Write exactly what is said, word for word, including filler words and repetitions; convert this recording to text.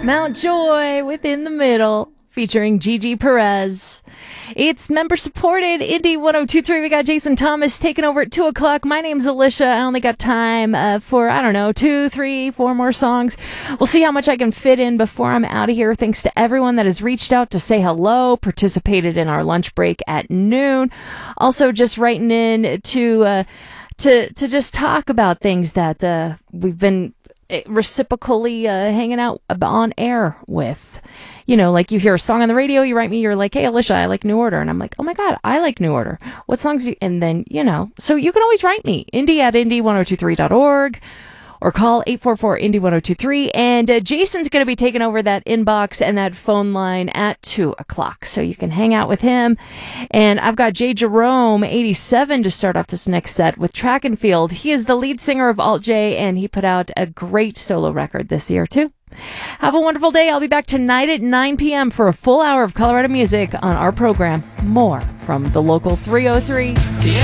Mount Joy within the middle, featuring Gigi Perez. It's member supported Indie one oh two point three. We got Jason Thomas taking over at two o'clock. My name's Alicia. I only got time uh, for, I don't know, two, three, four more songs. We'll see how much I can fit in before I'm out of here. Thanks to everyone that has reached out to say hello, participated in our lunch break at noon. Also just writing in to, uh, to, to just talk about things that uh, we've been reciprocally uh, hanging out on air with. You know, like you hear a song on the radio, you write me, you're like, hey, Alicia, I like New Order. And I'm like, oh my God, I like New Order. What songs do you, and then, you know, so you can always write me, indie at indie ten twenty-three dot org or call eight four four indie ten twenty-three. And uh, Jason's going to be taking over that inbox and that phone line at two o'clock. So you can hang out with him. And I've got Jay Jerome, eighty-seven, to start off this next set with Track and Field. He is the lead singer of Alt J, and he put out a great solo record this year, too. Have a wonderful day. I'll be back tonight at nine p.m. for a full hour of Colorado music on our program. More from the local three oh three. Yeah.